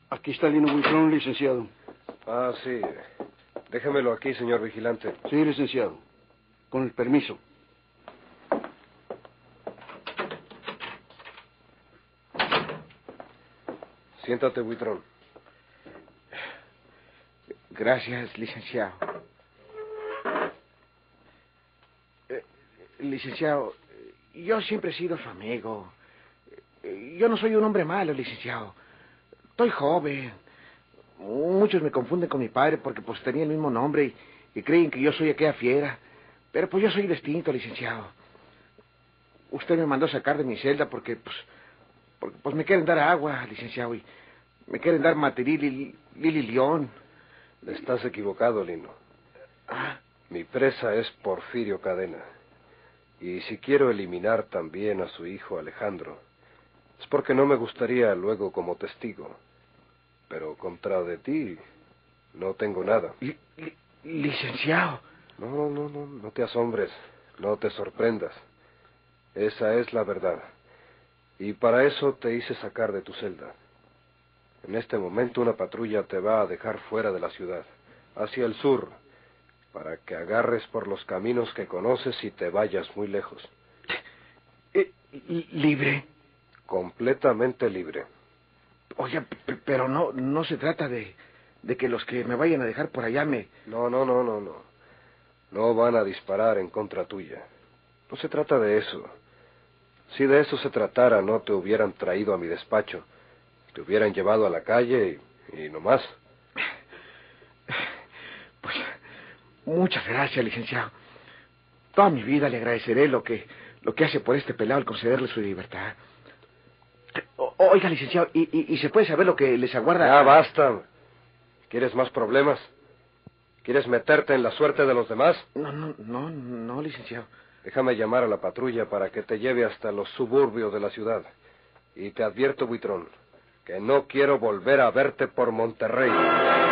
Aquí está Lino Buitrón, licenciado. Ah, sí. Déjemelo aquí, señor vigilante. Sí, licenciado. Con el permiso. Siéntate, Buitrón. Gracias, licenciado. Licenciado, yo siempre he sido su amigo. Yo no soy un hombre malo, licenciado. Estoy joven. Muchos me confunden con mi padre porque pues tenía el mismo nombre y creen que yo soy aquella fiera. Pero pues yo soy distinto, licenciado. Usted me mandó sacar de mi celda porque pues me quieren dar agua, licenciado, y me quieren dar materil y León. Estás equivocado, Lino. Ah, Mi presa es Porfirio Cadena. Y si quiero eliminar también a su hijo Alejandro, es porque no me gustaría luego como testigo. Pero contra de ti no tengo nada. licenciado. No te asombres, no te sorprendas. Esa es la verdad. Y para eso te hice sacar de tu celda. En este momento una patrulla te va a dejar fuera de la ciudad, hacia el sur, para que agarres por los caminos que conoces y te vayas muy lejos. ¿Libre? Completamente libre. Oye, pero no se trata de que los que me vayan a dejar por allá me... No. No van a disparar en contra tuya. No se trata de eso. Si de eso se tratara, no te hubieran traído a mi despacho. Te hubieran llevado a la calle y no más. Pues, muchas gracias, licenciado. Toda mi vida le agradeceré lo que hace por este pelado al concederle su libertad. Oiga, licenciado, ¿y se puede saber lo que les aguarda? Ya basta. ¿Quieres más problemas? ¿Quieres meterte en la suerte de los demás? No, licenciado. Déjame llamar a la patrulla para que te lleve hasta los suburbios de la ciudad. Y te advierto, Buitrón, que no quiero volver a verte por Monterrey.